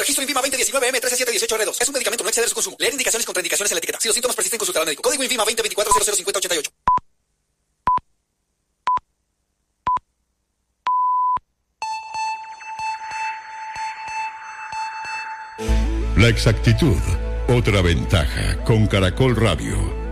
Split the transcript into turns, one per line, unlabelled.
Registro INVIMA 2019M13718R2. Es un medicamento, no exceder su consumo. Leer indicaciones y contraindicaciones en la etiqueta. Si los síntomas persisten, consultar al médico. Código INVIMA 2024005088.
La exactitud, otra ventaja con Caracol Radio.